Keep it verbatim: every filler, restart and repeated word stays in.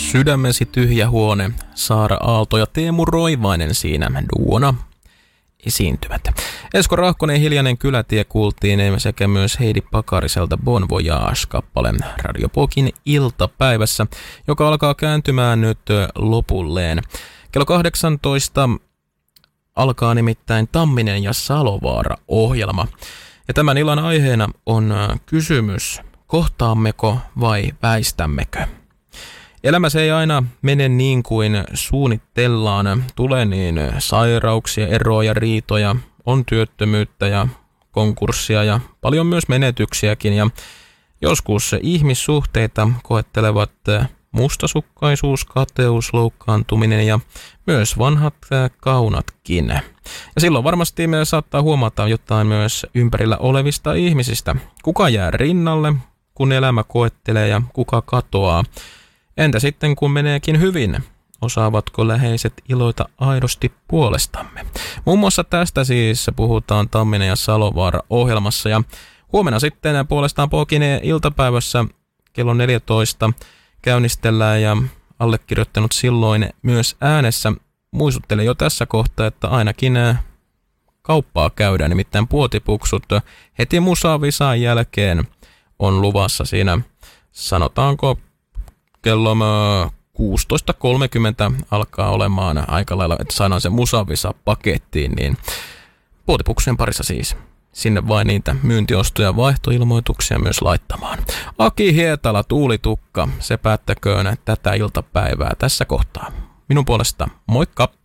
Sydämesi tyhjä huone, Saara Aalto ja Teemu Roivainen siinä duona esiintyvät. Esko Rahkonen Hiljainen kylätie kuultiin sekä myös Heidi Pakariselta Bon Voyage-kappale Radiopokin iltapäivässä, joka alkaa kääntymään nyt lopulleen. Kello kahdeksantoista alkaa nimittäin Tamminen ja Salovaara-ohjelma. Ja tämän illan aiheena on kysymys, kohtaammeko vai väistämmekö? Elämässä ei aina mene niin kuin suunnitellaan. Tulee niin sairauksia, eroja, riitoja, on työttömyyttä ja konkurssia ja paljon myös menetyksiäkin. Ja joskus ihmissuhteita koettelevat mustasukkaisuus, kateus, loukkaantuminen ja myös vanhat kaunatkin. Ja silloin varmasti me saattaa huomata jotain myös ympärillä olevista ihmisistä. Kuka jää rinnalle, kun elämä koettelee ja kuka katoaa? Entä sitten, kun meneekin hyvin? Osaavatko läheiset iloita aidosti puolestamme? Muun muassa tästä siis puhutaan Tamminen ja Salovaara-ohjelmassa. Ja huomenna sitten puolestaan Pokineen iltapäivässä kello neljätoista käynnistellään ja allekirjoittanut silloin myös äänessä. Muistuttelen jo tässä kohtaa, että ainakin kauppaa käydään, nimittäin Puotipuksut heti Musavisan jälkeen on luvassa siinä, sanotaanko kello kuusitoista kolmekymmentä alkaa olemaan aika lailla, että saadaan se Musavisa pakettiin, niin Puotipuksujen parissa siis. Sinne vain niitä myyntiostoja ja vaihtoilmoituksia myös laittamaan. Aki Hietala, Tuulitukka, se päättäköön tätä iltapäivää tässä kohtaa. Minun puolesta moikka!